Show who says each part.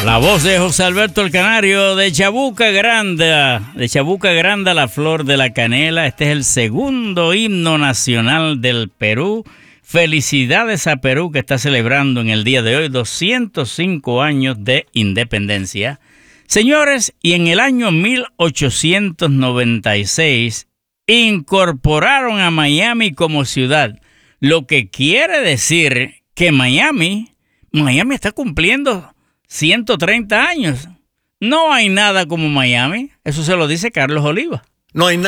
Speaker 1: La voz de José Alberto el Canario de Chabuca Granda. De Chabuca Granda, la flor de la canela. Este es el segundo himno nacional del Perú. Felicidades a Perú, que está celebrando en el día de hoy 205 años de independencia. Señores, y en el año 1896 incorporaron a Miami como ciudad, lo que quiere decir que Miami está cumpliendo 130 años. No hay nada como Miami. Eso se lo dice Carlos Oliva.
Speaker 2: No hay nada.